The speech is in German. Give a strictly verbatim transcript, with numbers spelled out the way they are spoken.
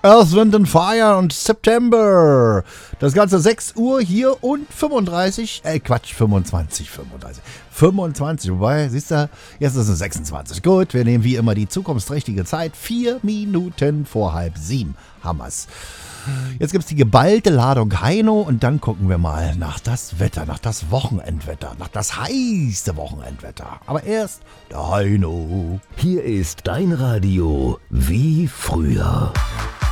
Earth, Wind and Fire und September. Das Ganze sechs Uhr hier und fünfunddreißig, äh Quatsch, fünfundzwanzig, fünfunddreißig, fünfundzwanzig, wobei, siehst du, jetzt ist es sechsundzwanzig. Gut, wir nehmen wie immer die zukunftsträchtige Zeit, vier Minuten vor halb sieben. Hammers. Jetzt gibt es die geballte Ladung Heino und dann gucken wir mal nach das Wetter, nach das Wochenendwetter, nach das heiße Wochenendwetter. Aber erst der Heino. Hier ist dein Radio wie früher.